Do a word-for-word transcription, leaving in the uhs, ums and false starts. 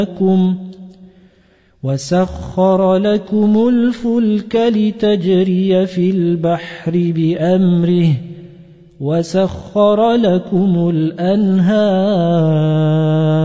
لكم وسخر لكم الفلك لتجري في البحر بأمره وسخر لكم الأنهار